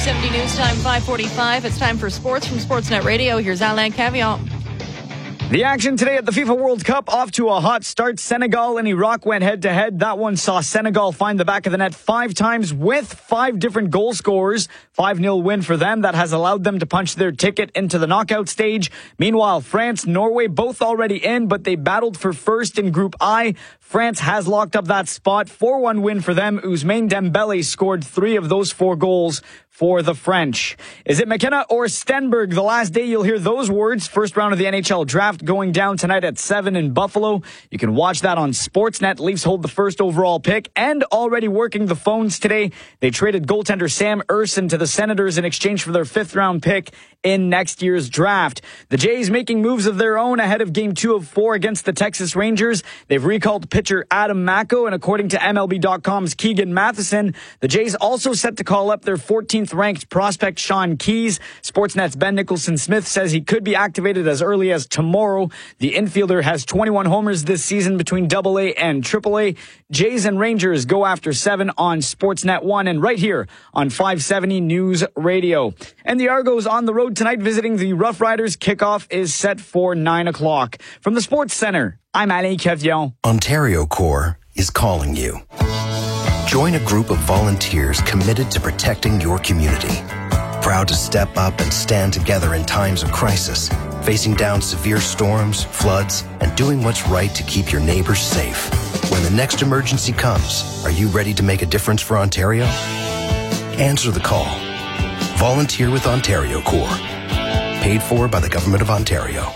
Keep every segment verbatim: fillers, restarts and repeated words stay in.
seventy News Time, five forty-five. It's time for sports from Sportsnet Radio. Here's Alain Cavillon. The action today at the FIFA World Cup off to a hot start. Senegal and Iraq went head-to-head. That one saw Senegal find the back of the net five times with five different goal scorers. five nil win for them. That has allowed them to punch their ticket into the knockout stage. Meanwhile, France, Norway, both already in, but they battled for first in Group I. France has locked up that spot. four one win for them. Ousmane Dembele scored three of those four goals for the French. Is it McKenna or Stenberg? The last day you'll hear those words. First round of the N H L draft going down tonight at seven in Buffalo. You can watch that on Sportsnet. Leafs hold the first overall pick and already working the phones today. They traded goaltender Sam Ersson to the Senators in exchange for their fifth round pick in next year's draft. The Jays making moves of their own ahead of game two of four against the Texas Rangers. They've recalled pitcher Adam Macko, and according to M L B dot com's Keegan Matheson, the Jays also set to call up their fourteenth ranked prospect Sean Keys. Sportsnet's Ben Nicholson-Smith says he could be activated as early as tomorrow. The infielder has twenty-one homers this season between double A and triple A. Jays and Rangers go after seven on Sportsnet one and right here on five seventy News Radio. And the Argos on the road tonight visiting the Rough Riders. Kickoff is set for nine o'clock. From the Sports Center, I'm Alain Cavillon. Ontario Corps is calling you. Join a group of volunteers committed to protecting your community. Proud to step up and stand together in times of crisis, facing down severe storms, floods, and doing what's right to keep your neighbors safe. When the next emergency comes, are you ready to make a difference for Ontario? Answer the call. Volunteer with Ontario Corps. Paid for by the Government of Ontario.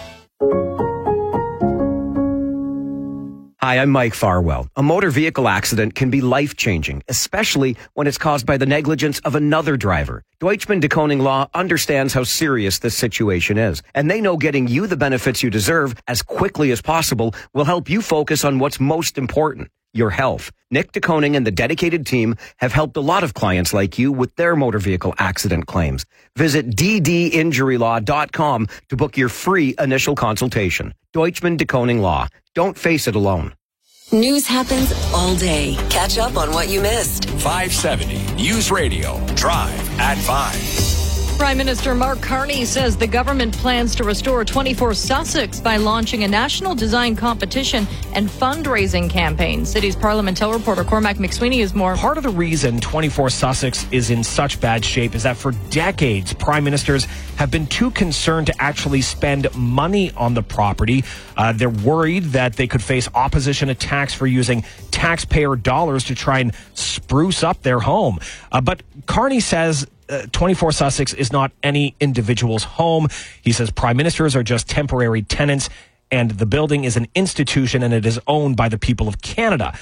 Hi, I'm Mike Farwell. A motor vehicle accident can be life-changing, especially when it's caused by the negligence of another driver. Deutschman de Koning Law understands how serious this situation is, and they know getting you the benefits you deserve as quickly as possible will help you focus on what's most important, your health. Nick de Koning and the dedicated team have helped a lot of clients like you with their motor vehicle accident claims. Visit d d injury law dot com to book your free initial consultation. Deutschman de Koning Law. Don't face it alone. News happens all day. Catch up on what you missed. five seventy News Radio. Drive at five. Prime Minister Mark Carney says the government plans to restore twenty-four Sussex by launching a national design competition and fundraising campaign. City's Parliamental reporter Cormac McSweeney is more. Part of the reason twenty-four Sussex is in such bad shape is that for decades, prime ministers have been too concerned to actually spend money on the property. Uh, they're worried that they could face opposition attacks for using taxpayer dollars to try and spruce up their home. Uh, but Carney says Uh, twenty-four Sussex is not any individual's home. He says prime ministers are just temporary tenants, and the building is an institution and it is owned by the people of Canada.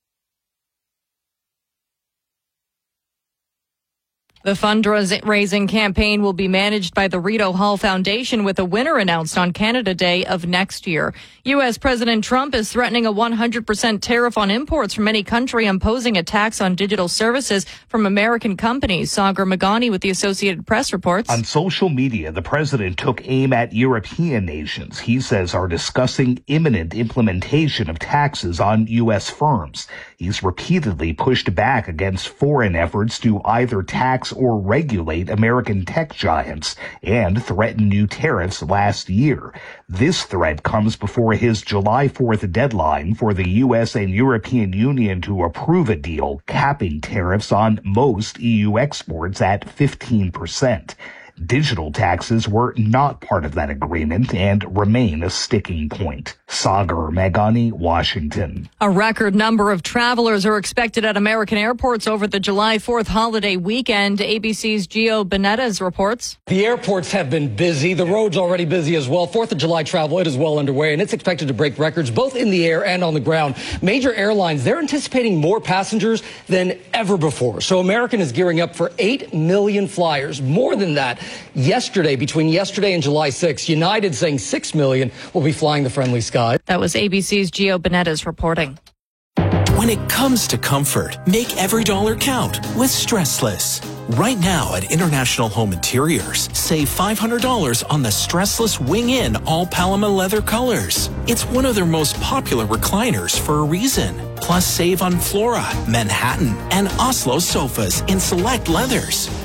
The fundraising campaign will be managed by the Rideau Hall Foundation with a winner announced on Canada Day of next year. U S. President Trump is threatening a one hundred percent tariff on imports from any country, imposing a tax on digital services from American companies. Sagar Magani with the Associated Press reports. On social media, the president took aim at European nations he says are discussing imminent implementation of taxes on U S firms. He's repeatedly pushed back against foreign efforts to either tax or regulate American tech giants and threatened new tariffs last year. This threat comes before his July fourth deadline for the U S and European Union to approve a deal capping tariffs on most E U exports at fifteen percent. Digital taxes were not part of that agreement and remain a sticking point. Sagar Magani, Washington. A record number of travelers are expected at American airports over the July fourth holiday weekend. A B C's Gio Benitez reports. The airports have been busy. The road's already busy as well. fourth of July travel, it is well underway, and it's expected to break records both in the air and on the ground. Major airlines, they're anticipating more passengers than ever before. So American is gearing up for eight million flyers, more than that. Yesterday, between yesterday and July sixth, United saying six million will be flying the friendly skies. That was A B C's Gio Benitez reporting. When it comes to comfort, make every dollar count with Stressless. Right now at International Home Interiors, save five hundred dollars on the Stressless Wing-In all Paloma leather colors. It's one of their most popular recliners for a reason. Plus, save on Flora, Manhattan, and Oslo sofas in select leathers.